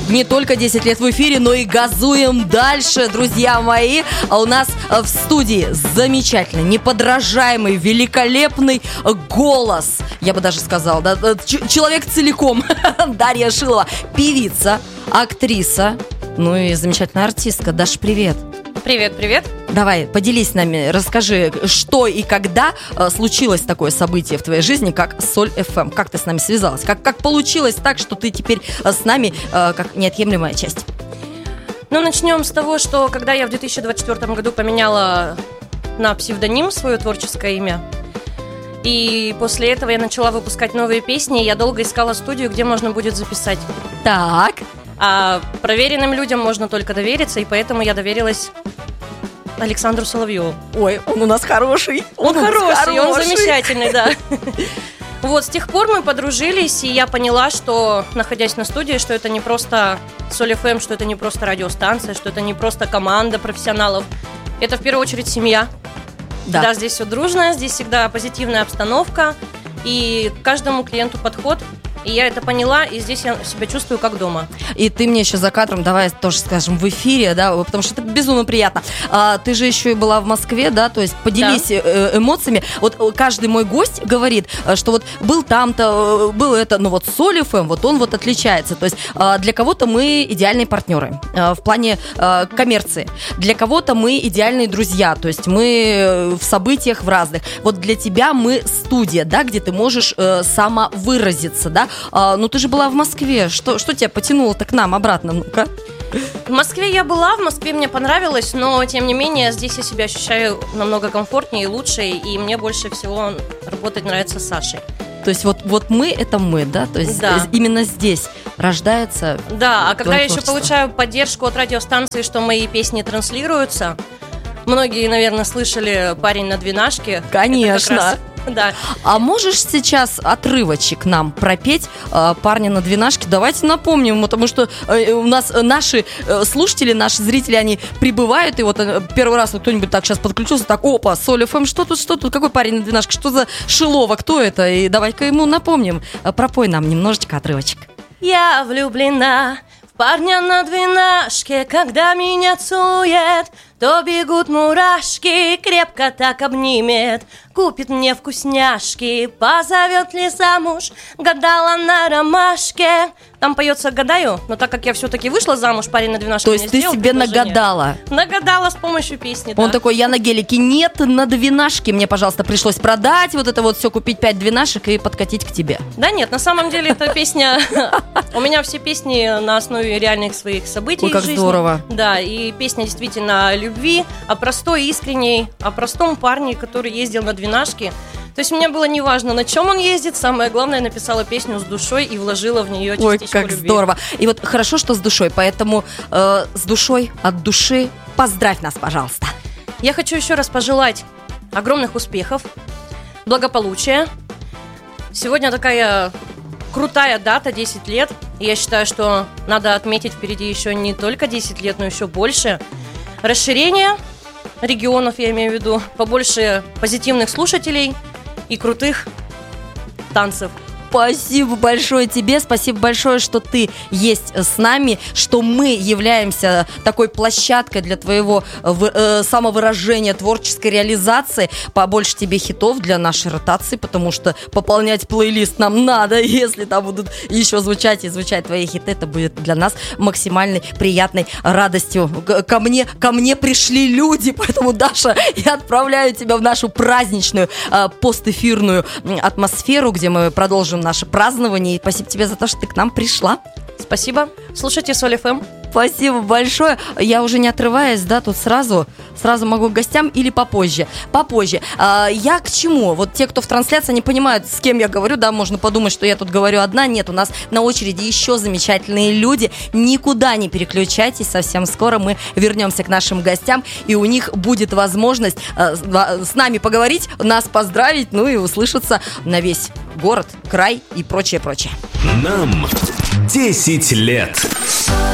Не только 10 лет в эфире, но и газуем дальше, друзья мои. А у нас в студии замечательный, неподражаемый, великолепный голос. Я бы даже сказала, да, человек целиком. Дарья Шилова, певица, актриса, ну и замечательная артистка. Даш, привет. Привет, привет. Давай, поделись с нами, расскажи, что и когда случилось такое событие в твоей жизни, как Соль FM. Как ты с нами связалась? Как получилось так, что ты теперь с нами как неотъемлемая часть? Ну, начнем с того, что когда я в 2024 году поменяла на псевдоним свое творческое имя, и после этого я начала выпускать новые песни, я долго искала студию, где можно будет записать. Так. А проверенным людям можно только довериться, и поэтому я доверилась Александру Соловьеву. Ой, он у нас хороший. Он хороший, он замечательный, да. Вот, с тех пор мы подружились, и я поняла, что, находясь на студии, что это не просто Соль FM, что это не просто радиостанция, что это не просто команда профессионалов. Это в первую очередь семья. Да, здесь все дружно, здесь всегда позитивная обстановка, и к каждому клиенту подход. И я это поняла, и здесь я себя чувствую как дома. И ты мне еще за кадром, давай тоже скажем, в эфире, да, потому что это безумно приятно. Ты же еще и была в Москве, да, то есть поделись эмоциями. Вот каждый мой гость говорит, что вот был там-то, был это, но вот Соль FM, вот он вот отличается. То есть для кого-то мы идеальные партнеры в плане коммерции. Для кого-то мы идеальные друзья, то есть мы в событиях в разных. Вот для тебя мы студия, да, где ты можешь самовыразиться, да. Ну, ты же была в Москве. Что тебя потянуло-то к нам обратно? Ну-ка. В Москве я была, в Москве мне понравилось, но, тем не менее, здесь я себя ощущаю намного комфортнее и лучше, и мне больше всего работать нравится с Сашей. То есть вот мы – это мы, да? То есть именно здесь рождается. Да, а когда я еще получаю поддержку от радиостанции, что мои песни транслируются, многие, наверное, слышали «Парень на двенашке». Конечно. Да. А можешь сейчас отрывочек нам пропеть «Парня на двенашке»? Давайте напомним, потому что у нас наши слушатели, наши зрители, они прибывают, и вот первый раз вот кто-нибудь так сейчас подключился, так, опа, Соль FM, что тут, какой парень на двенашке, что за Шилова, кто это? И давай-ка ему напомним. Пропой нам немножечко отрывочек. Я влюблена в парня на двенашке, когда меня целует, то бегут мурашки, крепко так обнимет, купит мне вкусняшки, позовет ли замуж, гадала на ромашке. Там поется «гадаю», но так как я все-таки вышла замуж, парень на двенашке. То есть ты себе нагадала? Нагадала с помощью песни, да. Он такой, я на гелике, нет, на двенашке мне, пожалуйста, пришлось продать вот это вот все, купить 5 двенашек и подкатить к тебе. Да нет, на самом деле эта песня, у меня все песни на основе реальных своих событий. Ой, как здорово. Да, и песня действительно о любви, о простой, искренней, о простом парне, который ездил на двенашке. То есть мне было не важно, на чем он ездит, самое главное, написала песню с душой и вложила в нее частичку любви. Ой, как здорово. И вот хорошо, что с душой, поэтому с душой, от души поздравь нас, пожалуйста. Я хочу еще раз пожелать огромных успехов, благополучия. Сегодня такая крутая дата, 10 лет. И я считаю, что надо отметить впереди еще не только 10 лет, но еще больше. Расширение регионов, я имею в виду, побольше позитивных слушателей и крутых танцев. Спасибо большое тебе, спасибо большое, что ты есть с нами, что мы являемся такой площадкой для твоего самовыражения, творческой реализации. Побольше тебе хитов для нашей ротации, потому что пополнять плейлист нам надо. Если там будут еще звучать твои хиты, это будет для нас максимальной приятной радостью. Ко мне пришли люди, поэтому, Даша, я отправляю тебя в нашу праздничную постэфирную атмосферу, где мы продолжим наше празднование. И спасибо тебе за то, что ты к нам пришла. Спасибо. Слушайте Соль FM. Спасибо большое. Я уже не отрываясь, да, тут сразу могу к гостям или попозже. Я к чему? Вот те, кто в трансляции, не понимают, с кем я говорю, да, можно подумать, что я тут говорю одна. Нет, у нас на очереди еще замечательные люди. Никуда не переключайтесь, совсем скоро мы вернемся к нашим гостям, и у них будет возможность с нами поговорить, нас поздравить, ну и услышаться на весь город, край и прочее. Нам 10 лет.